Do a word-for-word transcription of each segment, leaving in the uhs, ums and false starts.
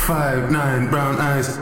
five, nine, brown eyes.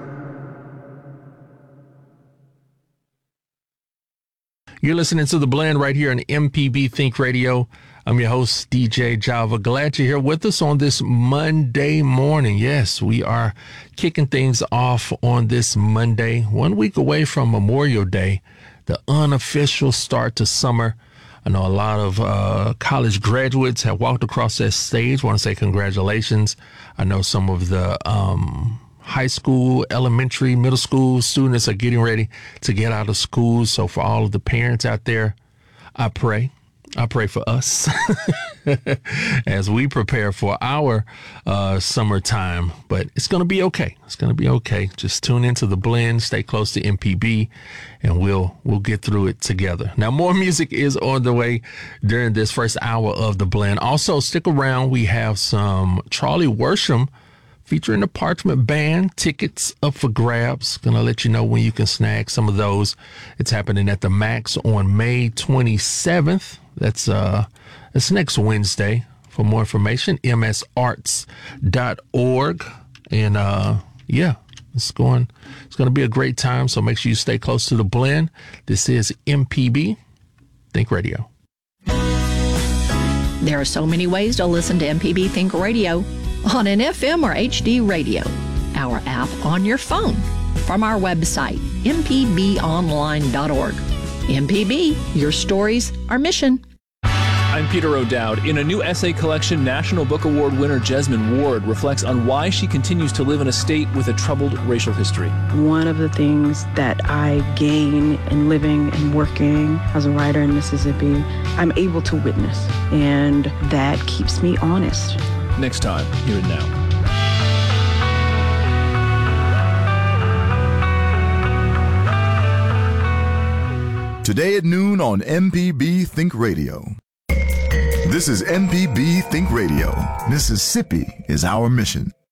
You're listening to The Blend right here on M P B Think Radio. I'm your host, D J Java. Glad you're here with us on this Monday morning. Yes, we are kicking things off on this Monday, one week away from Memorial Day, the unofficial start to summer. I know a lot of uh, college graduates have walked across that stage. I want to say congratulations. I know some of the um, high school, elementary, middle school students are getting ready to get out of school. So for all of the parents out there, I pray. I pray for us as we prepare for our uh, summertime, but it's going to be okay. It's going to be okay. Just tune into The Blend, stay close to M P B, and we'll we'll get through it together. Now, more music is on the way during this first hour of The Blend. Also, stick around. We have some Charlie Worsham featuring the Parchment Band. Tickets up for grabs. Gonna let you know when you can snag some of those. It's happening at the Max on May twenty-seventh. That's uh, that's next Wednesday. For more information, m s arts dot org. And uh, yeah, it's going. It's gonna be a great time. So make sure you stay close to The Blend. This is M P B Think Radio. There are so many ways to listen to M P B Think Radio. On an F M or H D radio, our app on your phone, from our website, m p b online dot org. M P B, your stories, our mission. I'm Peter O'Dowd. In a new essay collection, National Book Award winner Jesmyn Ward reflects on why she continues to live in a state with a troubled racial history. One of the things that I gain in living and working as a writer in Mississippi, I'm able to witness, and that keeps me honest. Next time, Hear It Now. Today at noon on M P B Think Radio. This is M P B Think Radio. Mississippi is our mission.